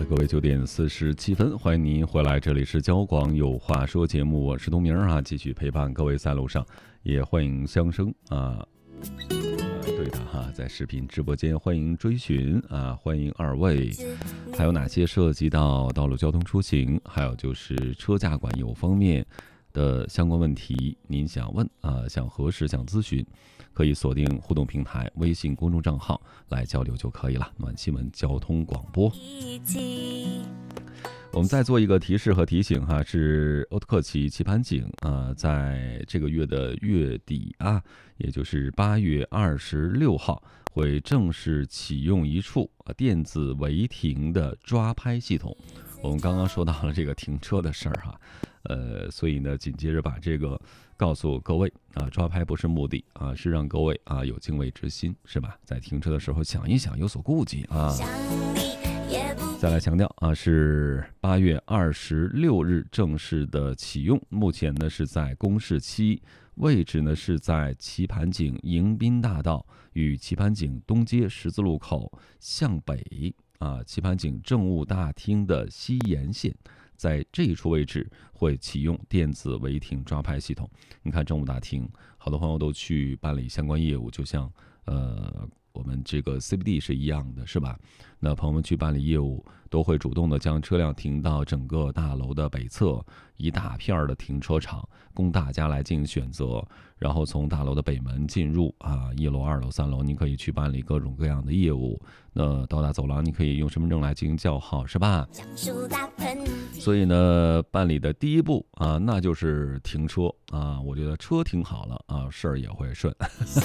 的各位9点47分，欢迎您回来，这里是交广有话说节目，我是东明啊，继续陪伴各位在路上，也欢迎相声啊。对的哈，在视频直播间欢迎追寻啊，欢迎二位。还有哪些涉及到道路交通出行，还有就是车驾管有方面的相关问题，您想问啊，想核实、想咨询，可以锁定互动平台微信公众账号来交流就可以了。暖新闻交通广播。我们再做一个提示和提醒哈，是欧特克奇棋盘井在这个月的月底啊，也就是8月26号会正式启用一处电子违停的抓拍系统。我们刚刚说到了这个停车的事儿哈，所以呢，紧接着把这个告诉各位啊，抓拍不是目的啊，是让各位啊有敬畏之心，是吧？在停车的时候想一想，有所顾忌啊。再来强调啊，是8月26日正式的启用，目前呢是在公示期，位置呢是在棋盘井迎宾大道与棋盘井东街十字路口向北啊，棋盘井政务大厅的西沿线，在这一处位置会启用电子违停抓拍系统。你看政务大厅，好多朋友都去办理相关业务，就像我们这个 CBD 是一样的，是吧？那朋友们去办理业务都会主动的将车辆停到整个大楼的北侧，一大片的停车场供大家来进行选择，然后从大楼的北门进入啊，1楼、2楼、3楼，你可以去办理各种各样的业务。那到达走廊，你可以用身份证来进行叫号，是吧？所以呢，办理的第一步啊，那就是停车啊。我觉得车停好了啊，事儿也会顺。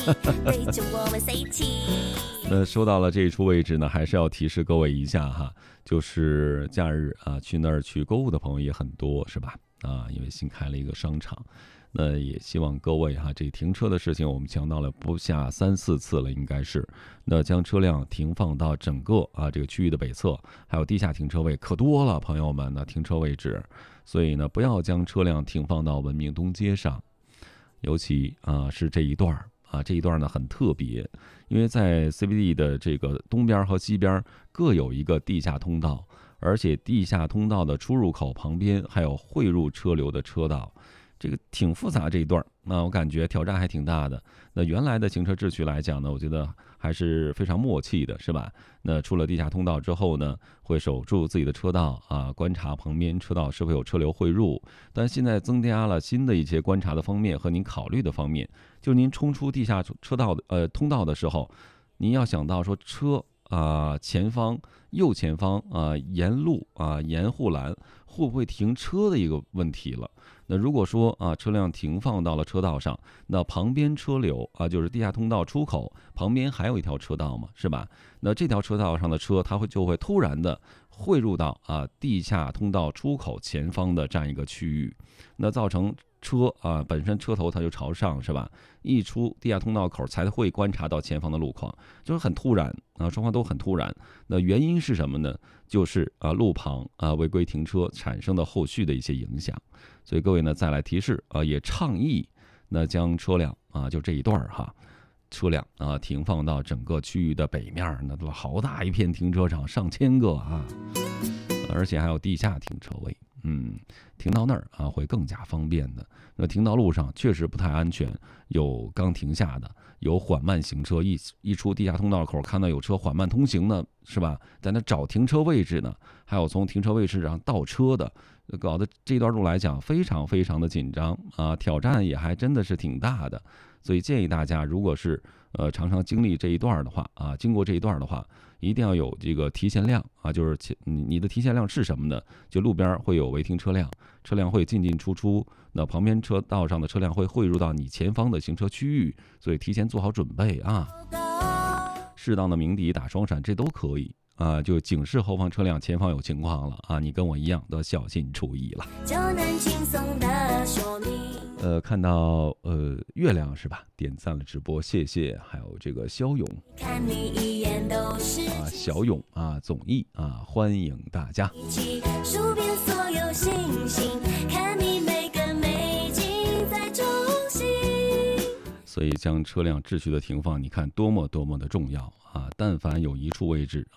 那说到了这一处位置呢，还是要提示各位一下哈，就是假日啊，去那儿去购物的朋友也很多，是吧？啊，因为新开了一个商场。那也希望各位哈，这停车的事情我们强调了不下3、4次了，应该是。那将车辆停放到整个这个区域的北侧，还有地下停车位可多了，朋友们的停车位置。所以呢，不要将车辆停放到文明东街上，尤其是这一段这一段呢很特别，因为在 CBD 的这个东边和西边各有一个地下通道，而且地下通道的出入口旁边还有汇入车流的车道。这个挺复杂这一段，那我感觉挑战还挺大的。那原来的行车秩序来讲呢，我觉得还是非常默契的，是吧？那出了地下通道之后呢，会守住自己的车道啊，观察旁边车道是否有车流汇入。但现在增加了新的一些观察的方面和您考虑的方面，就您冲出地下车道的通道的时候，您要想到说车前方、右前方沿路沿护栏会不会停车的一个问题了。那如果说车辆停放到了车道上，那旁边车流就是地下通道出口旁边还有一条车道嘛，是吧？那这条车道上的车，它就会突然的汇入到地下通道出口前方的这样一个区域，那造成车本身车头它就朝上，是吧？一出地下通道口才会观察到前方的路况，就是很突然双方都很突然。那原因是什么呢？就是路旁违规停车产生的后续的一些影响。所以各位呢，再来提示也倡议那将车辆就这一段车辆停放到整个区域的北面，那都好大一片停车场，上千个而且还有地下停车位。停到那儿会更加方便的。那停到路上确实不太安全，有刚停下的，有缓慢行车，一出地下通道口看到有车缓慢通行呢，是吧？在那找停车位置呢，还有从停车位置上倒车的，搞得这段路来讲非常非常的紧张挑战也还真的是挺大的。所以建议大家，如果是常常经历这一段的话经过这一段的话，一定要有这个提前量就是你的提前量是什么呢？就路边会有违停车辆，车辆会进进出出，那旁边车道上的车辆会汇入到你前方的行车区域，所以提前做好准备适当的鸣笛打双闪这都可以就警示后方车辆前方有情况了你跟我一样都小心注意了。就能轻松的说明看到月亮是吧？点赞了直播，谢谢。还有这个肖勇，看你一眼都是小勇总艺欢迎大家。一起数遍所有星星，看你每个美景在中心。所以将车辆秩序的停放，你看多么多么的重要但凡有一处位置